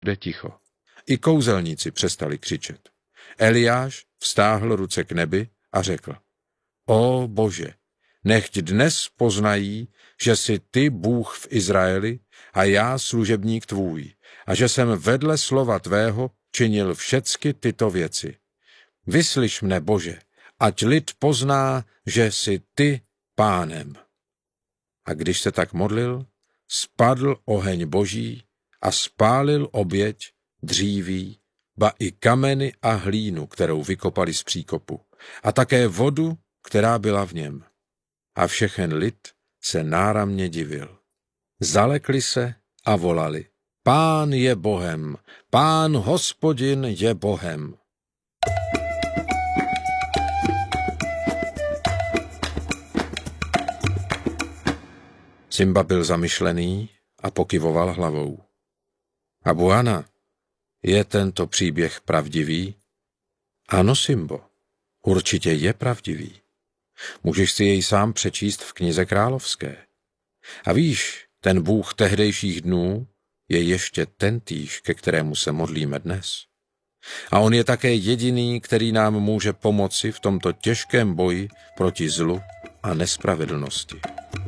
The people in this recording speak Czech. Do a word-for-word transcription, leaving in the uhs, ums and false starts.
Bude ticho. I kouzelníci přestali křičet. Eliáš vztáhl ruce k nebi a řekl: O Bože, nechť dnes poznají, že jsi ty Bůh v Izraeli a já služebník tvůj, a že jsem vedle slova tvého činil všecky tyto věci. Vyslyš mne, Bože, ať lid pozná, že jsi ty Pánem. A když se tak modlil, spadl oheň Boží a spálil oběť, dříví, ba i kameny a hlínu, kterou vykopali z příkopu, a také vodu, která byla v něm. A všechen lid se náramně divil. Zalekli se a volali: Pán je Bohem, Pán Hospodin je Bohem. Simba byl zamyšlený a pokyvoval hlavou. Abuana, je tento příběh pravdivý? Ano, Simbo, určitě je pravdivý. Můžeš si jej sám přečíst v knize královské. A víš, ten Bůh tehdejších dnů je ještě tentýž, ke kterému se modlíme dnes. A on je také jediný, který nám může pomoci v tomto těžkém boji proti zlu a nespravedlnosti.